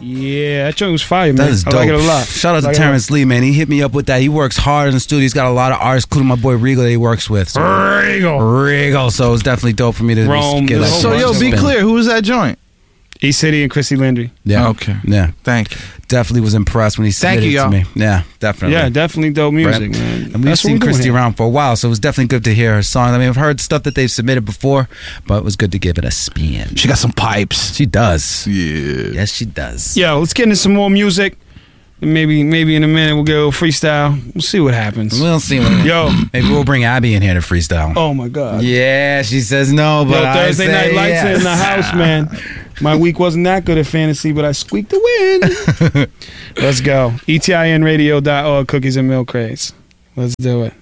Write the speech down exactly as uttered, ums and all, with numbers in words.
Yeah, that joint was fire, man. That is I dope. like it a lot. Shout out like to Terrence Lee, man. He hit me up with that. He works hard in the studio. He's got a lot of artists, including my boy Regal that he works with. So. Regal. Regal. So it's definitely dope for me to Rome, get that. So, yo, be clear. Who was that joint? E-City and Chrissy Landry. Yeah. Okay. Yeah. Thank you. Definitely was impressed when he Thank submitted you, it to y'all. me. Yeah, definitely. Yeah, definitely dope music, Right. man. And we've That's what seen we're doing Christy here. around for a while, so it was definitely good to hear her song. I mean, I've heard stuff that they've submitted before, but it was good to give it a spin. She got some pipes. She does. Yeah. Yes, she does. Yo, let's get into some more music. And maybe maybe in a minute we'll go freestyle. We'll see what happens. We'll see. What, Yo. Maybe we'll bring Abby in here to freestyle. Oh, my God. Yeah, she says no, but Yo, I Thursday say Night Lights yes. in the house, man. My week wasn't that good at fantasy, but I squeaked the win. Let's go. E T I N radio dot org, Cookies and Milk Craze. Let's do it.